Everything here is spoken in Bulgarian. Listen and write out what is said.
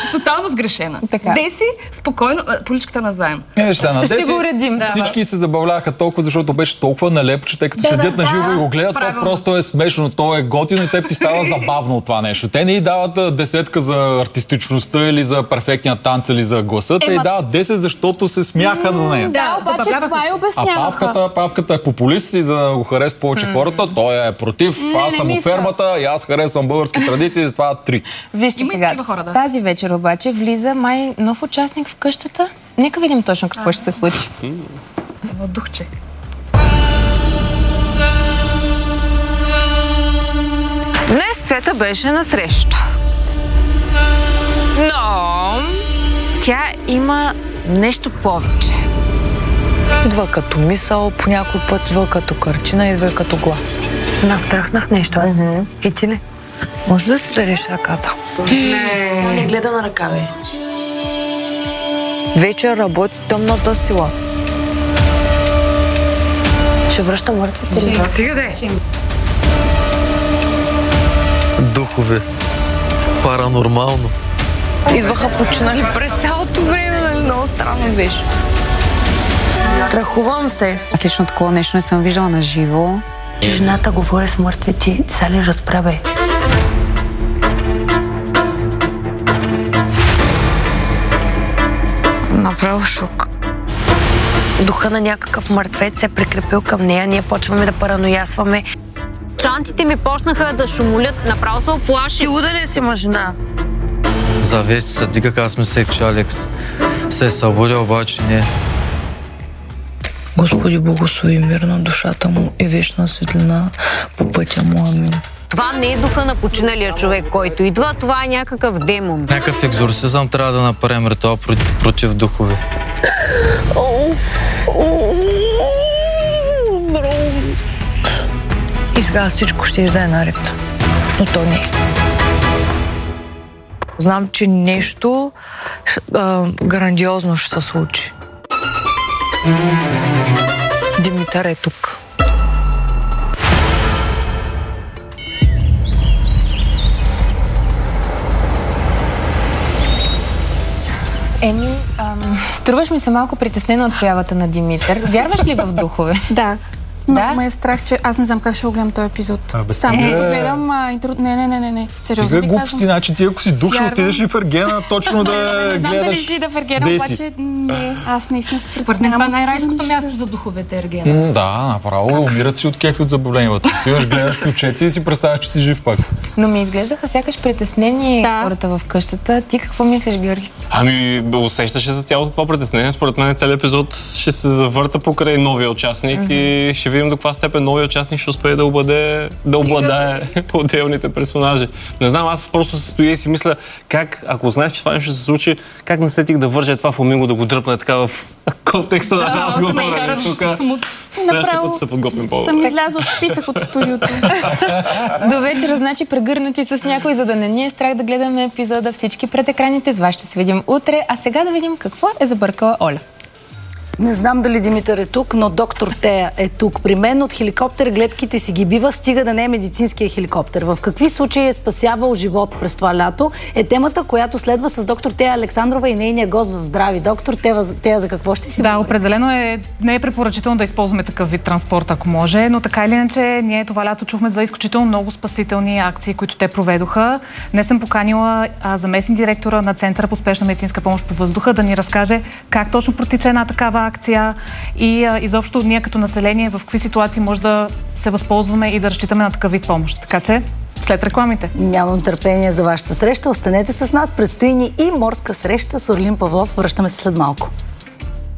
тотално сгрешена. Деси, спокойно, поличката назаем. Ще го уредим. Всички се забавляваха толкова, защото беше толкова нелепо, че те като седят на живо и го гледат, то просто е смешно, то е готино и те ти става забавно от това нещо. Те не й дават десетка за артистичността или за перфектния танц или за гласа, те й дават 10, защото се смяха на нея. Да, обаче това и обясняваха. А Павката е популист и за да го харесат повече хората, той е против. Аз съм от фермата и аз харесвам български традиции, затова 3. Вижте сега, тази вечер обаче влиза май нов участник в къщата. Нека видим точно какво ще се случи. Едно духче. Днес Цвета беше на среща. Но тя има нещо повече. Идва като мисъл, по някой път идва като картина, идва и като глас. Настрахнах нещо аз. И ти ли? Може да си дадеш ръката? Не гледа на ръка, бе. Вече работи тъмната сила. Ще връща мъртвите ли? Стига де! Духове. Паранормално. Идваха починали през цялото време, нали? Много странно беше. Страхувам се. Аз лично такова нещо не съм виждала на живо. Че жената говори с мъртвите, са ли разправя? Направо шок. Духа на някакъв мъртвец се е прикрепил към нея, ние почваме да параноясваме. Чантите ми почнаха да шумолят, направо се оплаши. Ти луда ли си, жена? Завести се дика, аз мислех, че Алекс се е събудил, обаче не. Господи, благослови мир на душата му и вечна светлина по пътя му. Амин. Това не е духа на починалия човек, който идва, това е някакъв демон. Някакъв екзорсизъм трябва да направим ритуал против духове. И сега всичко ще да е наред. Но то не е. Знам, че нещо грандиозно ще се случи. Димитър е тук. Струваш ми се малко притеснена от появата на Димитър. Вярваш ли в духове? Да. Много ме е страх, че аз не знам как ще го гледам този епизод. Само като гледам Не. Сериозно ви казвам. Значи ти ако си дух, ще отидеш ли в Ергена, точно да гледаш. Не знам дали ще да в Ергена, обаче не. Аз наистина се притеснявам. Това е най-райското място за духовете Ергена. Да, направо. Умират си от кефи от забавлението. Ти имаш гледаш ключеци и си представяш, че си жив пак. Но ми изглеждаха сякаш притеснени хората в къщата. Ти какво мислиш, Георги? Ами, усещаше за цялото това притеснение. Според мен целият епизод ще се завърта покрай новия участник и ще видим до каква степен новия участник ще успее да обладае отделните персонажи. Не знам, аз просто се стоя и си мисля как, ако знаеш, че това нещо ще се случи, как не сетих да вържа това фламинго, да го дръпна така в контекста на разговора. Следващия път се подготвим по-добре. Съм излязла с писък от студиото. До вечера, значи, прегърнати с някой, за да не ни е страх да гледаме епизода всички пред екраните. С вас ще се видим утре, а сега да видим какво е забъркала Оля. Не знам дали Димитър е тук, но доктор Тея е тук. При мен от хеликоптер гледките си ги бива, стига да не е медицинския хеликоптер. В какви случаи е спасявал живот през това лято е темата, която следва с доктор Тея Александрова и нейния гост в Здрави. Доктор Тея, за какво ще си говори? Да, определено не е препоръчително да използваме такъв вид транспорт, ако може, но така или иначе ние това лято чухме за изключително много спасителни акции, които те проведоха. Днес съм поканила заместник директора на Центъра по спешна медицинска помощ по въздуха да ни разкаже как точно протича една такава акция и изобщо ние като население в какви ситуации може да се възползваме и да разчитаме на такъв вид помощ. Така че след рекламите. Нямам търпение за вашата среща. Останете с нас. Предстои ни и морска среща с Орлин Павлов. Връщаме се след малко.